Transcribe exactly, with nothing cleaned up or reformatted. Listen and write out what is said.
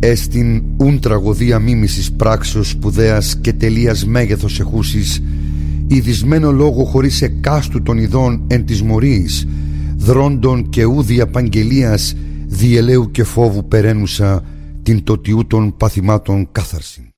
έστιν ούν τραγωδία μίμησης πράξεως σπουδαίας και τελείας μέγεθος εχούσης, ειδισμένο λόγο χωρίς εκάστου των ειδών εν της μορίης, δρόντων και ούδη απαγγελίας, διελαίου και φόβου περαίνουσα την τοτιού των παθημάτων κάθαρσιν.